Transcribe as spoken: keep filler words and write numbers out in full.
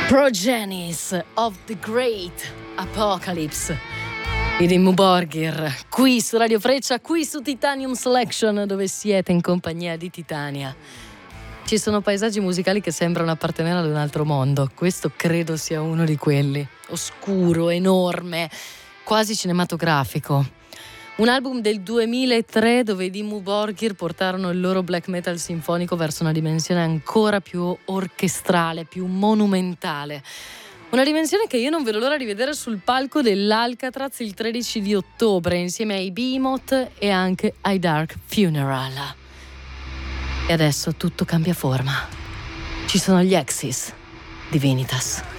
Progenies of the Great Apocalypse di Dimmu Borgir, qui su Radio Freccia, qui su Titanium Selection, dove siete in compagnia di Titania. Ci sono paesaggi musicali che sembrano appartenere ad un altro mondo. Questo credo sia uno di quelli. Oscuro, enorme, quasi cinematografico. Un album del duemilatré dove i Dimmu Borgir portarono il loro black metal sinfonico verso una dimensione ancora più orchestrale, più monumentale. Una dimensione che io non vedo l'ora di vedere sul palco dell'Alcatraz il tredici di ottobre insieme ai Behemoth e anche ai Dark Funeral. E adesso tutto cambia forma. Ci sono gli Exis di Vanitas.